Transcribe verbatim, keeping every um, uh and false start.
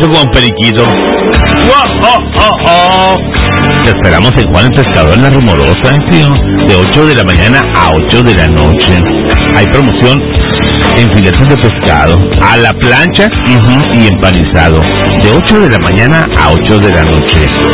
Juan Periquito. ¡Oh, oh, oh, oh! Te esperamos en Juan el Pescador en La Rumorosa, tío, de ocho de la mañana a ocho de la noche. Hay promoción en filetes de pescado, a la plancha uh-huh, y empanizado, de ocho de la mañana a ocho de la noche.